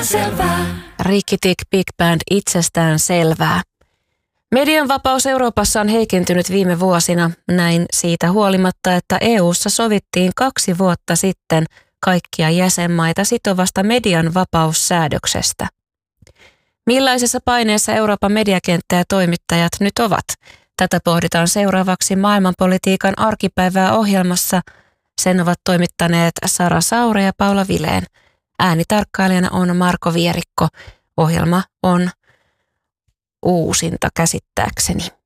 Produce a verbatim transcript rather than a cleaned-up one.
Selvää. Rikitik Big Band itsestään selvää. Median vapaus Euroopassa on heikentynyt viime vuosina, näin siitä huolimatta, että E U:ssa sovittiin kaksi vuotta sitten kaikkia jäsenmaita sitovasta median vapaussäädöksestä. Millaisessa paineessa Euroopan mediakenttä ja toimittajat nyt ovat? Tätä pohditaan seuraavaksi maailmanpolitiikan arkipäivää ohjelmassa. Sen ovat toimittaneet Sara Saure ja Paula Vileen. Äänitarkkailijana on Marko Vierikko. Ohjelma on uusinta käsittääkseni.